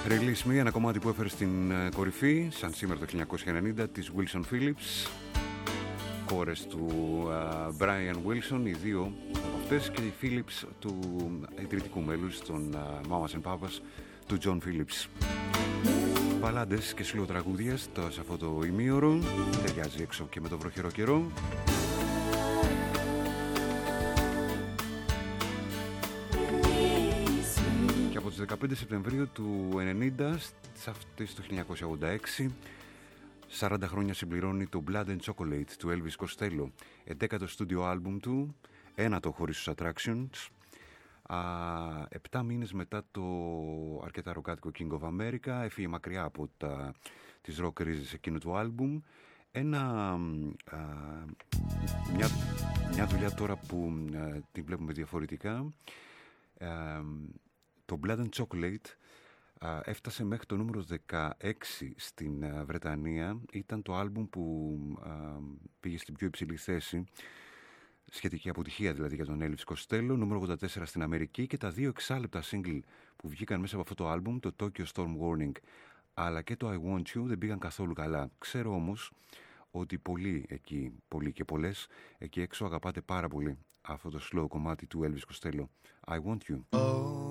Release Me, ένα κομμάτι που έφερε στην κορυφή, σαν σήμερα το 1990, της Wilson Phillips, κόρες του Brian Wilson, οι δύο από αυτές, και η Phillips του ιδρυτικού μέλους των Mamas and Papas, του John Phillips. Μπαλάντες και σιλοτραγούδια σε αυτό το ημίωρο, ταιριάζει έξω και με το βροχερό καιρό. Από τις 15 Σεπτεμβρίου του 1990, αυτές το 1986, 40 χρόνια συμπληρώνει το Blood and Chocolate του Elvis Costello, 11ο στούντιο άλμπουμ του, ένατο χωρίς τους Attractions, 7 μήνες μετά το αρκετά ροκάτικο King of America, έφυγε μακριά από τις rock ρίζες εκείνου του άλμπουμ. Μια δουλειά τώρα που την βλέπουμε διαφορετικά. Το Blood and Chocolate έφτασε μέχρι το νούμερο 16 στην Βρετανία. Ήταν το άλμπουμ που πήγε στην πιο υψηλή θέση, σχετική αποτυχία δηλαδή για τον Elvis Costello, νούμερο 84 στην Αμερική, και τα δύο εξάλεπτα single που βγήκαν μέσα από αυτό το άλμπουμ, το Tokyo Storm Warning αλλά και το I Want You, δεν πήγαν καθόλου καλά. Ξέρω όμως ότι πολλοί και πολλές εκεί έξω αγαπάτε πάρα πολύ αυτό το slow κομμάτι του Elvis Costello, I Want You.